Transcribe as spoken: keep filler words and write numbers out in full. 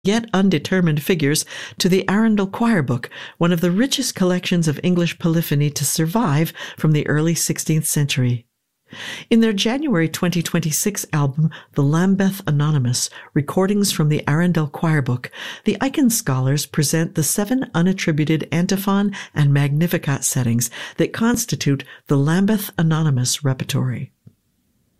yet undetermined figures to the Arundel Choir Book, one of the richest collections of English polyphony to survive from the early sixteenth century. In their January twenty twenty-six album, The Lambeth Anonymous, Recordings from the Arundel Choir Book, the Icahn scholars present the seven unattributed antiphon and Magnificat settings that constitute the Lambeth Anonymous repertory.